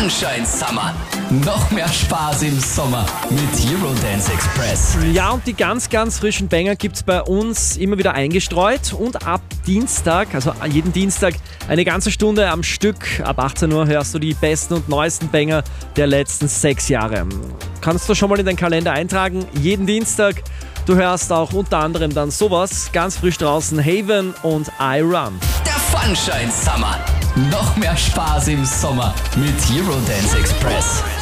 Sunshine Summer. Noch mehr Spaß im Sommer mit Eurodance Express. Ja, und die ganz, ganz frischen Banger gibt's bei uns immer wieder eingestreut. Und ab Dienstag, also jeden Dienstag, eine ganze Stunde am Stück. Ab 18 Uhr hörst du die besten und neuesten Banger der letzten 6 Jahre. Kannst du schon mal in deinen Kalender eintragen. Jeden Dienstag. Du hörst auch unter anderem dann sowas. Ganz frisch draußen Haven und I Run. Der Sunshine Summer. Noch mehr Spaß im Sommer mit Eurodance Express.